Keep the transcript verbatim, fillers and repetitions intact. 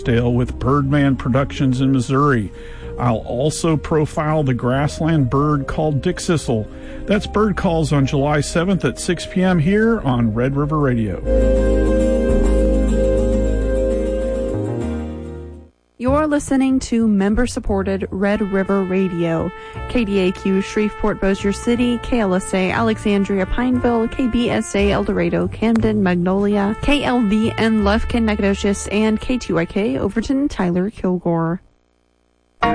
Dale with Birdman Productions in Missouri. I'll also profile the grassland bird called Dick Sissel. That's Bird Calls on July seventh at six p.m. here on Red River Radio. You're listening to member-supported Red River Radio. K D A Q Shreveport Bossier City, K L S A Alexandria Pineville, K B S A El Dorado Camden Magnolia, K L V N Lufkin Nacogdoches, and K two Y K Overton Tyler Kilgore.